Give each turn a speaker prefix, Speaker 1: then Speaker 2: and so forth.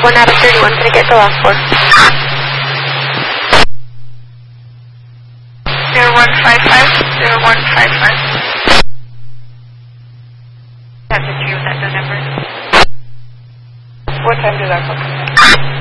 Speaker 1: 1 out of 31, can I get the last 4? 0155, 0155. That's the 3 of that November. What time did that book come in?